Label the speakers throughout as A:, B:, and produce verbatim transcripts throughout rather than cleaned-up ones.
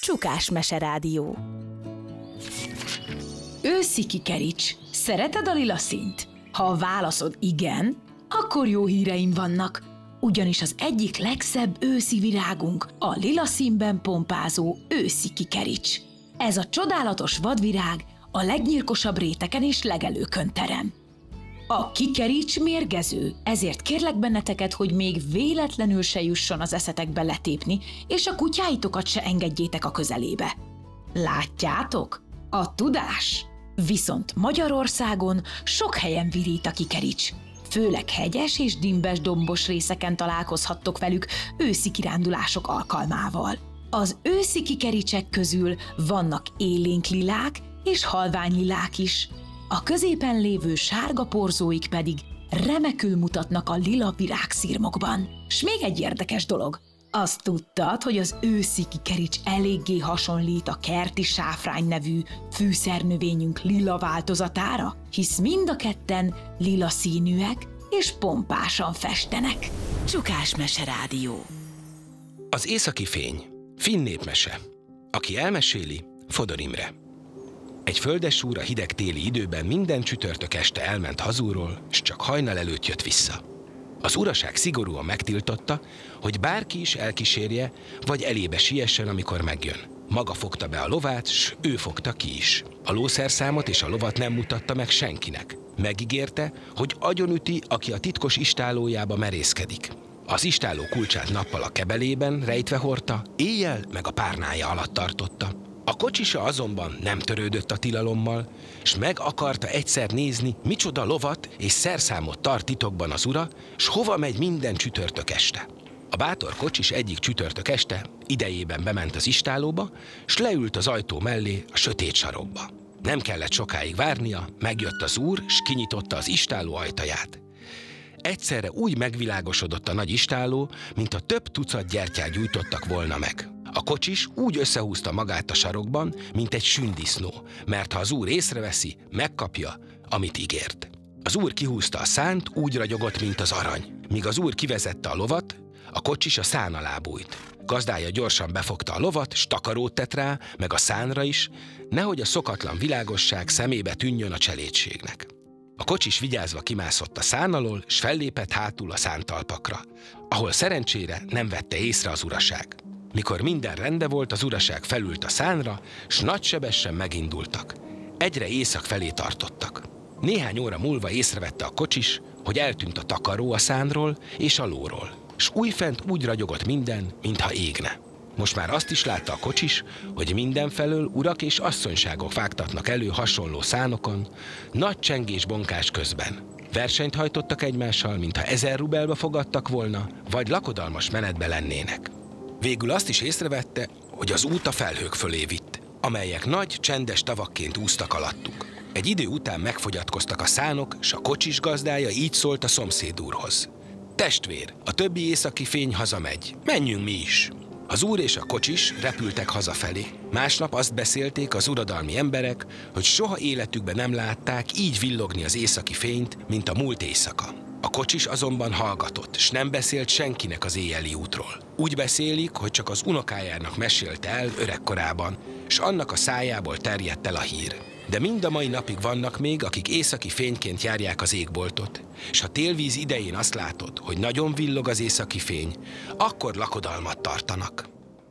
A: Csukás Mese Rádió.
B: Őszi kikerics, szereted a lila színt? Ha a válaszod igen, akkor jó híreim vannak, ugyanis az egyik legszebb őszi virágunk a lila színben pompázó őszi kikerics. Ez a csodálatos vadvirág a legnyírkosabb réteken és legelőkön terem. A kikerics mérgező, ezért kérlek benneteket, hogy még véletlenül se jusson az eszetekbe letépni, és a kutyáitokat se engedjétek a közelébe. Látjátok? A tudás! Viszont Magyarországon sok helyen virít a kikerics. Főleg hegyes és dimbes dombos részeken találkozhattok velük őszi kirándulások alkalmával. Az őszi kikericsek közül vannak élénk lilák és halvány lilák is. A középen lévő sárga porzóik pedig remekül mutatnak a lila virágszirmokban. S még egy érdekes dolog. Azt tudtad, hogy az őszi kikerics eléggé hasonlít a kerti sáfrány nevű fűszernövényünk lila változatára? Hisz mind a ketten lila színűek és pompásan festenek.
A: Csukás Mese Rádió.
C: Az északi fény. Finn népmese. Aki elmeséli, Fodor Imre. Egy földesúr a hideg téli időben minden csütörtök este elment hazulról, s csak hajnal előtt jött vissza. Az uraság szigorúan megtiltotta, hogy bárki is elkísérje, vagy elébe siessen, amikor megjön. Maga fogta be a lovát, s ő fogta ki is. A lószerszámot és a lovat nem mutatta meg senkinek. Megígérte, hogy agyonüti, aki a titkos istálójába merészkedik. Az istáló kulcsát nappal a kebelében rejtve hordta, éjjel meg a párnája alatt tartotta. A kocsisa azonban nem törődött a tilalommal, s meg akarta egyszer nézni, micsoda lovat és szerszámot tart titokban az ura, s hova megy minden csütörtök este. A bátor kocsis egyik csütörtök este idejében bement az istálóba, s leült az ajtó mellé a sötét sarokba. Nem kellett sokáig várnia, megjött az úr, s kinyitotta az istáló ajtaját. Egyszerre úgy megvilágosodott a nagy istáló, mint a több tucat gyertyát gyújtottak volna meg. A kocsis úgy összehúzta magát a sarokban, mint egy sündisznó, mert ha az úr észreveszi, megkapja, amit ígért. Az úr kihúzta a szánt, úgy ragyogott, mint az arany. Míg az úr kivezette a lovat, a kocsis a szán alá bújt. Gazdája gyorsan befogta a lovat, s takarót tett rá, meg a szánra is, nehogy a szokatlan világosság szemébe tűnjön a cselédségnek. A kocsis vigyázva kimászott a szán alól, s fellépett hátul a szántalpakra, ahol szerencsére nem vette észre az uraság. Mikor minden rendben volt, az uraság felült a szánra, s nagysebesen megindultak. Egyre észak felé tartottak. Néhány óra múlva észrevette a kocsis, hogy eltűnt a takaró a szánról és a lóról, s újfent úgy ragyogott minden, mintha égne. Most már azt is látta a kocsis, hogy mindenfelől urak és asszonyságok vágtatnak elő hasonló szánokon, nagy csengés-bonkás közben. Versenyt hajtottak egymással, mintha ezer rubelba fogadtak volna, vagy lakodalmas menetbe lennének. Végül azt is észrevette, hogy az út a felhők fölé vitt, amelyek nagy, csendes tavakként úsztak alattuk. Egy idő után megfogyatkoztak a szánok, s a kocsis gazdája így szólt a szomszéd úrhoz. Testvér, a többi északi fény hazamegy, menjünk mi is! Az úr és a kocsis repültek hazafelé. Másnap azt beszélték az uradalmi emberek, hogy soha életükben nem látták így villogni az északi fényt, mint a múlt éjszaka. A kocsis azonban hallgatott, s nem beszélt senkinek az éjjeli útról. Úgy beszélik, hogy csak az unokájának mesélte el öregkorában, s annak a szájából terjedt el a hír. De mind a mai napig vannak még, akik északi fényként járják az égboltot, s ha télvíz idején azt látod, hogy nagyon villog az északi fény, akkor lakodalmat tartanak.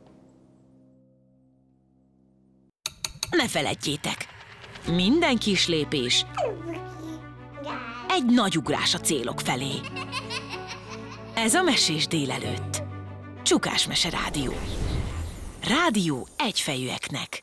A: Ne feledjétek! Minden kis lépés egy nagy ugrás a célok felé. Ez a Mesés délelőtt. Csukás Mese Rádió. Rádió egyfejűeknek.